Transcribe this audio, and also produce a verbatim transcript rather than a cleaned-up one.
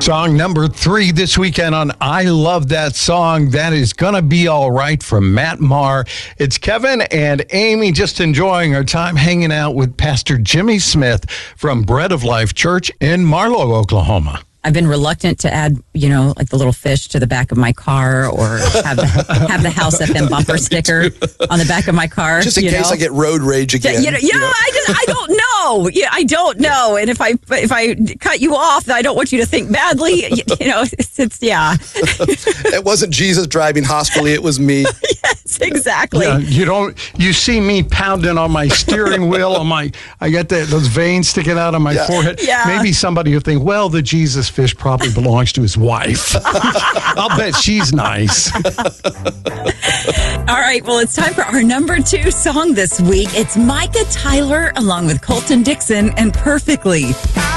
Song number three this weekend on I Love That Song. That is Gonna Be All Right from Matt Maher. It's Kevin and Amy just enjoying our time hanging out with Pastor Jimmy Smith from Bread of Life Church in Marlow, Oklahoma. I've been reluctant to add, you know, like the little fish to the back of my car or have the, have the House F M bumper sticker on the back of my car. Just in you case know? I get road rage again. You know, you know, I just, I don't know. Yeah, I don't know. And if I if I cut you off, I don't want you to think badly. You, you know, it's, it's yeah. It wasn't Jesus driving hospitally. It was me. Yes, exactly. Yeah, you don't. You see me pounding on my steering wheel. On my, I got the, those veins sticking out on my Yeah. forehead. Yeah. Maybe somebody will think, well, the Jesus fish probably belongs to his wife. I'll bet she's nice. All right, well, it's time for our number two song this week. It's Micah Tyler along with Colton Dixon and Perfectly.